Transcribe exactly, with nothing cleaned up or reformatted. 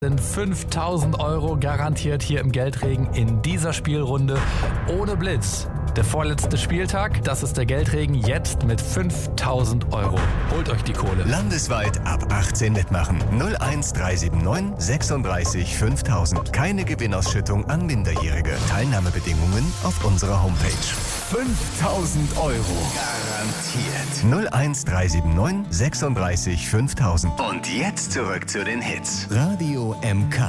Sind fünftausend Euro garantiert hier im Geldregen in dieser Spielrunde ohne Blitz. Der vorletzte Spieltag, das ist der Geldregen jetzt mit fünftausend Euro. Holt euch die Kohle. Landesweit ab achtzehn mitmachen. null eins drei sieben neun sechsunddreißig fünftausend. Keine Gewinnausschüttung an Minderjährige. Teilnahmebedingungen auf unserer Homepage. fünftausend Euro. Garantiert. null eins drei sieben neun sechsunddreißig fünftausend. Und jetzt zurück zu den Hits. Radio M K.